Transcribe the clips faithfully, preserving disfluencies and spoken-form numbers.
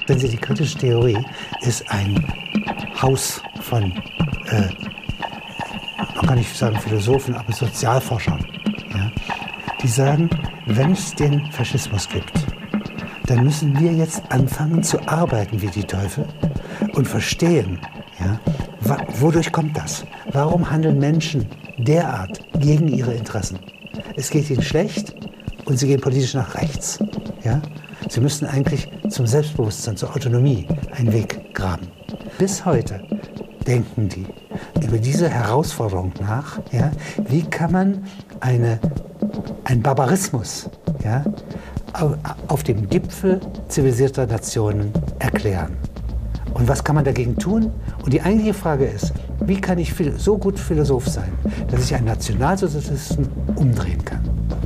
Wenn Sie, die kritische Theorie ist ein Haus von, äh, man kann nicht sagen Philosophen, aber Sozialforschern. Ja? Die sagen, wenn es den Faschismus gibt, dann müssen wir jetzt anfangen zu arbeiten wie die Teufel und verstehen, ja, wodurch kommt das? Warum handeln Menschen derart gegen ihre Interessen? Es geht ihnen schlecht und sie gehen politisch nach rechts. Ja? Sie müssen eigentlich zum Selbstbewusstsein, zur Autonomie einen Weg graben. Bis heute denken die über diese Herausforderung nach, ja? Wie kann man eine, einen Barbarismus, ja, auf dem Gipfel zivilisierter Nationen erklären. Und was kann man dagegen tun? Und die eigentliche Frage ist, wie kann ich so gut Philosoph sein, dass ich einen Nationalsozialisten umdrehen kann?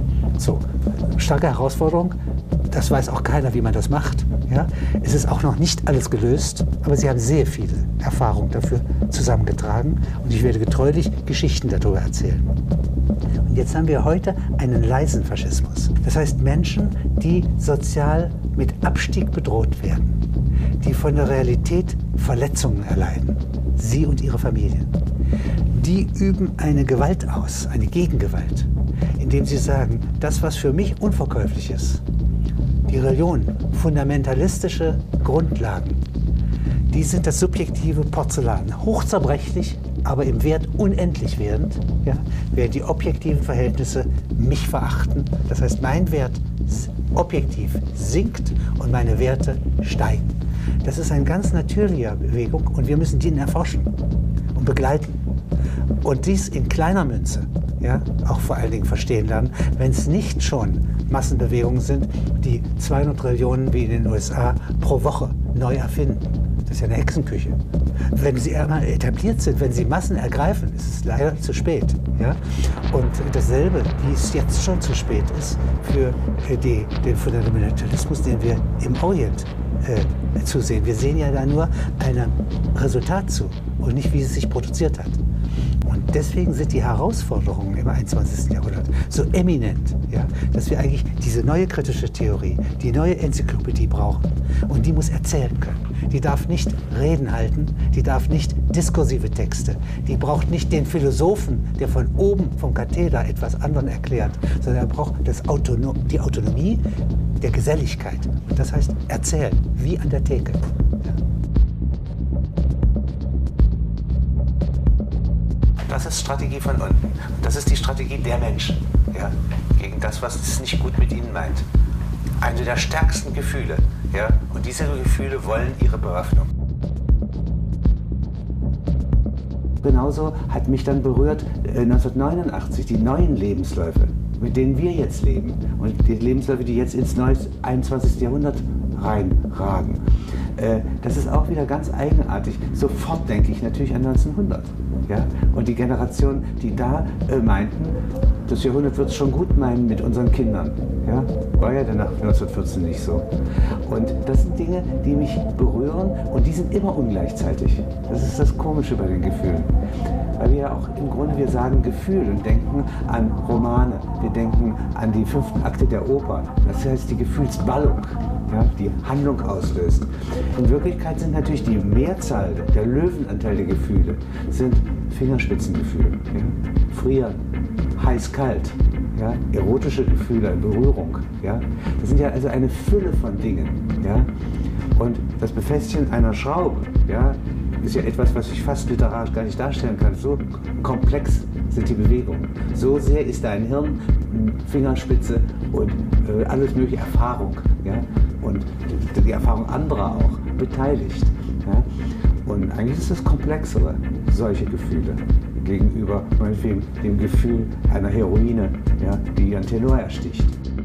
So, starke Herausforderung. Das weiß auch keiner, wie man das macht. Ja? Es ist auch noch nicht alles gelöst, aber sie haben sehr viele Erfahrungen dafür zusammengetragen. Und ich werde getreulich Geschichten darüber erzählen. Und jetzt haben wir heute einen leisen Faschismus. Das heißt Menschen, die sozial mit Abstieg bedroht werden, die von der Realität Verletzungen erleiden, sie und ihre Familien. Die üben eine Gewalt aus, eine Gegengewalt, indem sie sagen, das, was für mich unverkäuflich ist, die Religion, fundamentalistische Grundlagen, die sind das subjektive Porzellan, hochzerbrechlich, aber im Wert unendlich werdend, ja, während die objektiven Verhältnisse mich verachten. Das heißt, mein Wert objektiv sinkt und meine Werte steigen. Das ist eine ganz natürliche Bewegung und wir müssen die erforschen und begleiten. Und dies in kleiner Münze, ja, auch vor allen Dingen verstehen lernen, wenn es nicht schon Massenbewegungen sind, die zweihundert Trillionen wie in den U S A pro Woche neu erfinden. Das ist ja eine Hexenküche. Wenn sie einmal etabliert sind, wenn sie Massen ergreifen, ist es leider zu spät. Ja? Und dasselbe, wie es jetzt schon zu spät ist, für die, den Fundamentalismus, den wir im Orient äh, zusehen. Wir sehen ja da nur ein Resultat zu und nicht, wie es sich produziert hat. Und deswegen sind die Herausforderungen im einundzwanzigsten Jahrhundert so eminent, ja, dass wir eigentlich diese neue kritische Theorie, die neue Enzyklopädie brauchen. Und die muss erzählen können. Die darf nicht Reden halten, die darf nicht diskursive Texte. Die braucht nicht den Philosophen, der von oben vom Katheder etwas anderen erklärt, sondern er braucht das Autonom, die Autonomie der Geselligkeit. Und das heißt erzählen, wie an der Theke. Ja. Das ist Strategie von unten. Das ist die Strategie der Menschen, ja, gegen das, was es nicht gut mit ihnen meint. Eine der stärksten Gefühle. Ja, und diese Gefühle wollen ihre Bewaffnung. Genauso hat mich dann berührt äh, neunzehnhundertneunundachtzig die neuen Lebensläufe, mit denen wir jetzt leben. Und die Lebensläufe, die jetzt ins einundzwanzigste Jahrhundert reinragen. Äh, das ist auch wieder ganz eigenartig. Sofort denke ich natürlich an neunzehnhundert. Ja? Und die Generation, die da äh, meinten, das Jahrhundert wird es schon gut meinen mit unseren Kindern. Ja? War ja dann nach neunzehnhundertvierzehn nicht so. Und das sind Dinge, die mich berühren und die sind immer ungleichzeitig. Das ist das Komische bei den Gefühlen. Weil wir ja auch im Grunde, wir sagen Gefühl und denken an Romane, wir denken an die fünften Akte der Oper. Das heißt die Gefühlsballung, ja, die Handlung auslöst. In Wirklichkeit sind natürlich die Mehrzahl, der Löwenanteil der Gefühle, sind Fingerspitzengefühle. Ja? Frieren, heiß-kalt, ja? Erotische Gefühle, Berührung. Ja? Das sind ja also eine Fülle von Dingen. Ja? Und das Befestigen einer Schraube, ja, ist ja etwas, was ich fast literarisch gar nicht darstellen kann. So komplex sind die Bewegungen. So sehr ist dein Hirn, Fingerspitze und äh, alles mögliche Erfahrung, ja? Und die Erfahrung anderer auch beteiligt. Ja? Und eigentlich ist das Komplexere, solche Gefühle, gegenüber meinetwegen dem Gefühl einer Heroine, ja, die ihren Tenor ersticht.